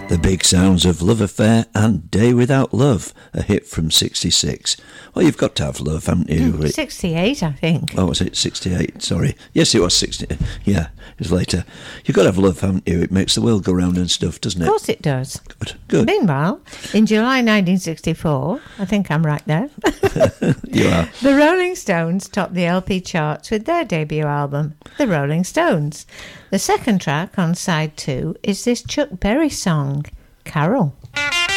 The big sounds of Love Affair and Day Without Love, a hit from 66. Well, you've got to have love, haven't you? 68, I think. Oh, was it 68? Sorry. Yes, it was 60. Yeah, it was later. You've got to have love, haven't you? It makes the world go round and stuff, doesn't it? Of course it does. Good. Meanwhile, in July 1964, I think I'm right there, You are. the Rolling Stones topped the LP charts with their debut album, The Rolling Stones. The second track on side 2 is this Chuck Berry song, Carol.